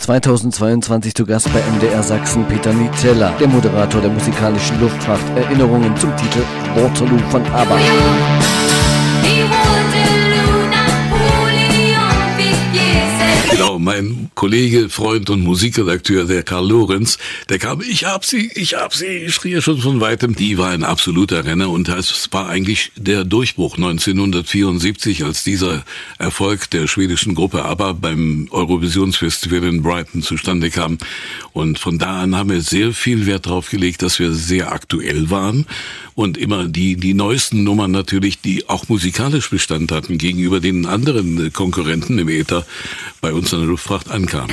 2022 zu Gast bei MDR Sachsen Peter Nizella, der Moderator der musikalischen Luftfahrt. Erinnerungen zum Titel Waterloo von ABBA. Genau, mein Kollege, Freund und Musikredakteur, der Karl Lorenz, der kam, ich hab sie, schrie er schon von weitem. Die war ein absoluter Renner und das war eigentlich der Durchbruch 1974, als dieser Erfolg der schwedischen Gruppe ABBA beim Eurovisionsfestival in Brighton zustande kam. Und von da an haben wir sehr viel Wert darauf gelegt, dass wir sehr aktuell waren und immer die neuesten Nummern natürlich, die auch musikalisch Bestand hatten gegenüber den anderen Konkurrenten im Äther bei uns in der Luftfracht ankamen.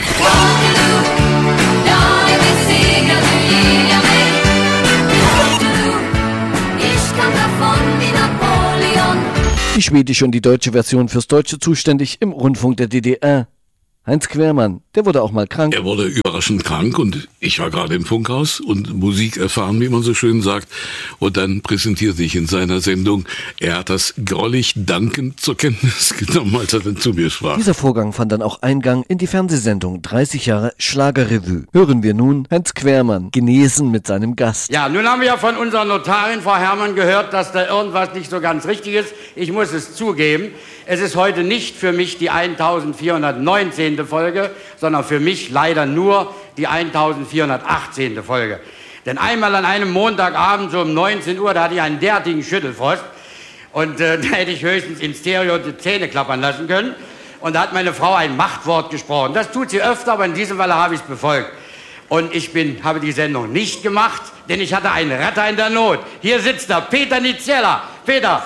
Die schwedische und die deutsche Version fürs Deutsche zuständig im Rundfunk der DDR. Heinz Quermann, der wurde auch mal krank. Er wurde überraschend krank und ich war gerade im Funkhaus und Musik erfahren, wie man so schön sagt. Und dann präsentierte ich in seiner Sendung, er hat das grollig dankend zur Kenntnis genommen, als er dann zu mir sprach. Dieser Vorgang fand dann auch Eingang in die Fernsehsendung 30 Jahre Schlagerrevue. Hören wir nun Heinz Quermann, genesen mit seinem Gast. Ja, nun haben wir ja von unserer Notarin, Frau Herrmann, gehört, dass da irgendwas nicht so ganz richtig ist. Ich muss es zugeben. Es ist heute nicht für mich die 1419. Folge, sondern für mich leider nur die 1418. Folge. Denn einmal an einem Montagabend, so um 19 Uhr, da hatte ich einen derartigen Schüttelfrost und da hätte ich höchstens in Stereo die Zähne klappern lassen können. Und da hat meine Frau ein Machtwort gesprochen. Das tut sie öfter, aber in diesem Falle habe ich es befolgt. Und ich habe die Sendung nicht gemacht, denn ich hatte einen Retter in der Not. Hier sitzt der Peter Nizella. Peter.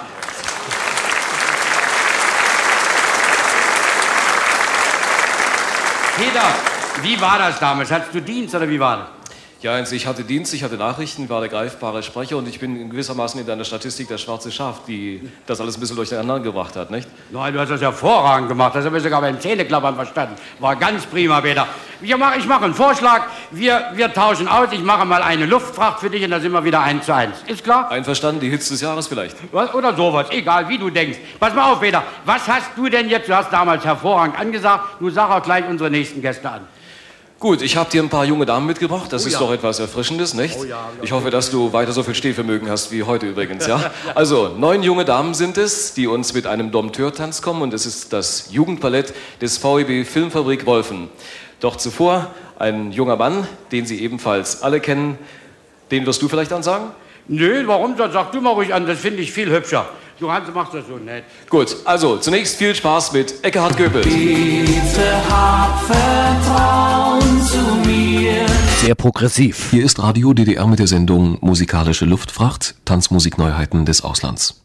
Peter, wie war das damals? Hattest du Dienst oder wie war das? Ja, ich hatte Dienst, ich hatte Nachrichten, war der greifbare Sprecher und ich bin in gewissermaßen in deiner Statistik das schwarze Schaf, die das alles ein bisschen durcheinander gebracht hat, nicht? Nein, du hast das hervorragend gemacht, das habe ich sogar beim Zähneklappern verstanden. War ganz prima, Peter. Ich mache einen Vorschlag, wir tauschen aus, ich mache mal eine Luftfracht für dich und dann sind wir wieder 1:1. Ist klar? Einverstanden, die Hits des Jahres vielleicht. Was? Oder sowas, egal wie du denkst. Pass mal auf, Peter, was hast du denn jetzt, du hast damals hervorragend angesagt, du sag auch gleich unsere nächsten Gäste an. Gut, ich habe dir ein paar junge Damen mitgebracht. Das ist doch etwas Erfrischendes, nicht? Ich hoffe, dass du weiter so viel Stehvermögen hast wie heute übrigens, ja? Also, 9 junge Damen sind es, die uns mit einem Dompteurtanz kommen und es ist das Jugendballett des VEB Filmfabrik Wolfen. Doch zuvor ein junger Mann, den Sie ebenfalls alle kennen. Den wirst du vielleicht ansagen? Nö, warum? Sag du mal ruhig an, das finde ich viel hübscher. Du Hans, machst das so nett. Gut, also zunächst viel Spaß mit Ekkehard Goebbels. Bitte hab Vertrauen zu mir. Sehr progressiv. Hier ist Radio DDR mit der Sendung Musikalische Luftfracht, Tanzmusikneuheiten des Auslands.